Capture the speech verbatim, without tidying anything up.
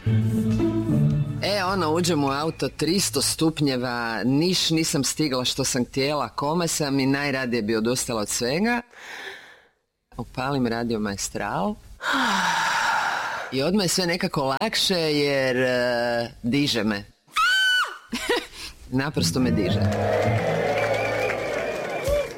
E, ono, uđem u auto, tristo stupnjeva, niš nisam stigla što sam htjela, kome sam i najradije bi odustala od svega. Upalim Radio Maestral i odmah je sve nekako lakše jer uh, diže me. Naprosto me diže.